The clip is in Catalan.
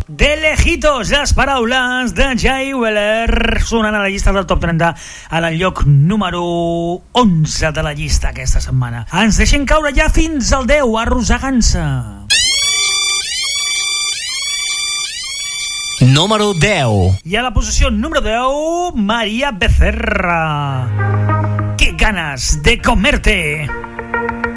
De lejitos, les paraules de Jay Wheeler sonant a la llista del Top 30 a la lloc número 11 de la llista aquesta setmana. Ens deixem caure ja fins al 10, arrossegant-se. Número 10. I a la posició número 10, María Becerra. ¡Qué ganas de comerte!